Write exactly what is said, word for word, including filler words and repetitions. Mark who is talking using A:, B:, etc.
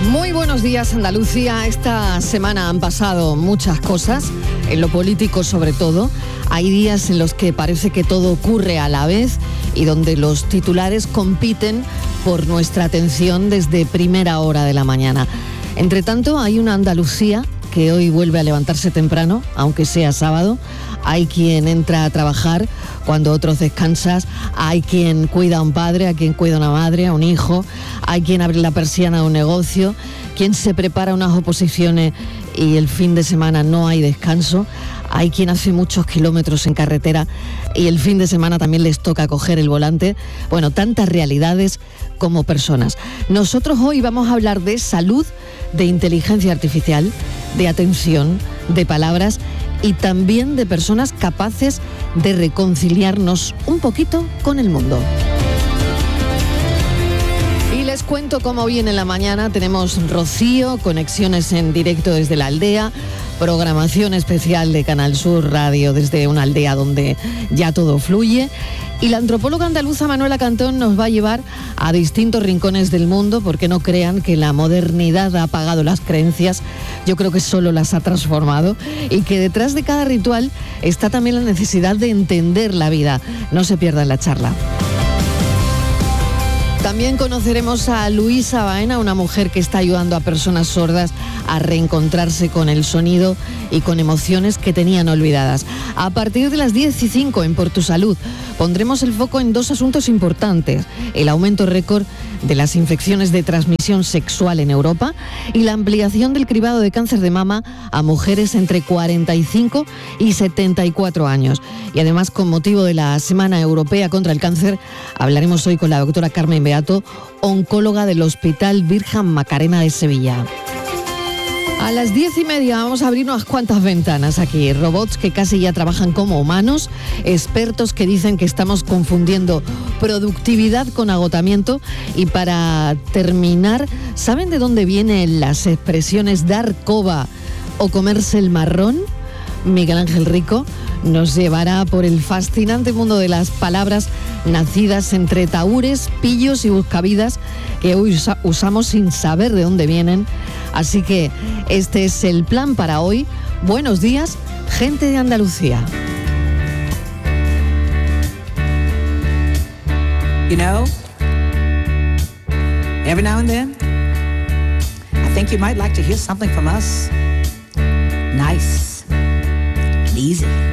A: Muy buenos días, Andalucía. Esta semana han pasado muchas cosas, en lo político sobre todo. Hay días en los que parece que todo ocurre a la vez y donde los titulares compiten por nuestra atención desde primera hora de la mañana. Entre tanto, hay una Andalucía que hoy vuelve a levantarse temprano, aunque sea sábado. Hay quien entra a trabajar cuando otros descansan, hay quien cuida a un padre, a quien cuida a una madre, a un hijo, hay quien abre la persiana de un negocio, quien se prepara unas oposiciones y el fin de semana no hay descanso, hay quien hace muchos kilómetros en carretera y el fin de semana también les toca coger el volante. Bueno, tantas realidades como personas. Nosotros hoy vamos a hablar de salud, de inteligencia artificial, de atención, de palabras y también de personas capaces de reconciliarnos un poquito con el mundo. Y les cuento cómo viene la mañana. Tenemos Rocío, conexiones en directo desde la aldea, programación especial de Canal Sur Radio desde una aldea donde ya todo fluye. Y la antropóloga andaluza Manuela Cantón nos va a llevar a distintos rincones del mundo, porque no crean que la modernidad ha apagado las creencias. Yo creo que solo las ha transformado y que detrás de cada ritual está también la necesidad de entender la vida. No se pierdan la charla. También conoceremos a Luisa Baena, una mujer que está ayudando a personas sordas a reencontrarse con el sonido y con emociones que tenían olvidadas. A partir de las diez y cinco en Por Tu Salud pondremos el foco en dos asuntos importantes: el aumento récord de las infecciones de transmisión sexual en Europa y la ampliación del cribado de cáncer de mama a mujeres entre cuarenta y cinco y setenta y cuatro años. Y además, con motivo de la Semana Europea contra el Cáncer, hablaremos hoy con la doctora Carmen Beato, oncóloga del Hospital Virgen Macarena de Sevilla. A las diez y media vamos a abrir unas cuantas ventanas aquí. Robots que casi ya trabajan como humanos, expertos que dicen que estamos confundiendo productividad con agotamiento. Y para terminar, ¿saben de dónde vienen las expresiones dar coba o comerse el marrón? Miguel Ángel Rico nos llevará por el fascinante mundo de las palabras nacidas entre tahúres, pillos y buscavidas que hoy usa- usamos sin saber de dónde vienen. Así que este es el plan para hoy. Buenos días, gente de Andalucía.
B: You know, every now and then, I think you might like to hear something from us. Nice and easy.